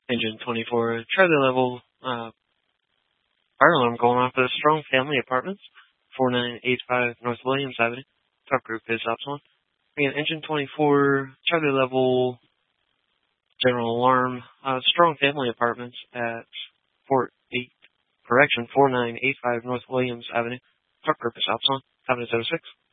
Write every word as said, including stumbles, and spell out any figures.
Engine twenty-four, Charlie level, uh, fire alarm going off at Strong Family Apartments, four nine eight five North Williams Avenue. Truck group is Upsilon. Again, Engine twenty-four, Charlie level, general alarm, uh, Strong Family Apartments at four eight, correction, four nine eight five North Williams Avenue. Truck group is Upsilon. Seven zero six.